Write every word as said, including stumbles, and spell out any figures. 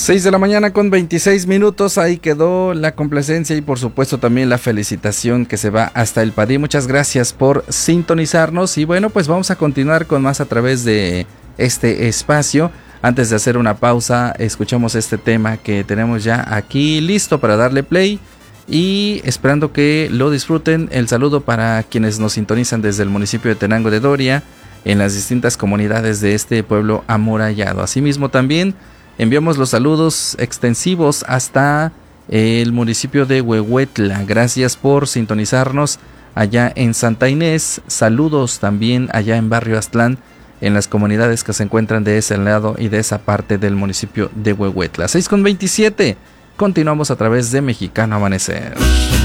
seis de la mañana con veintiséis minutos, ahí quedó la complacencia y por supuesto también la felicitación que se va hasta el Padí. Muchas gracias por sintonizarnos y bueno, pues vamos a continuar con más a través de este espacio. Antes de hacer una pausa, escuchamos este tema que tenemos ya aquí listo para darle play y esperando que lo disfruten. El saludo para quienes nos sintonizan desde el municipio de Tenango de Doria, en las distintas comunidades de este pueblo amurallado. Asimismo también enviamos los saludos extensivos hasta el municipio de Huehuetla. Gracias por sintonizarnos allá en Santa Inés. Saludos también allá en Barrio Aztlán, en las comunidades que se encuentran de ese lado y de esa parte del municipio de Huehuetla. seis con veintisiete. Continuamos a través de Mexicano Amanecer.